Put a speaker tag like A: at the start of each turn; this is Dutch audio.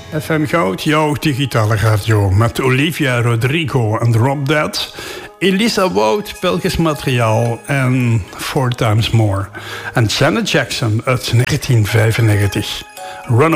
A: FM Goud, jouw digitale radio. Met Olivia Rodrigo en Drop Dead. Elisa Wout, Belgisch materiaal en 4 Times More. En Janet Jackson uit 1995. Run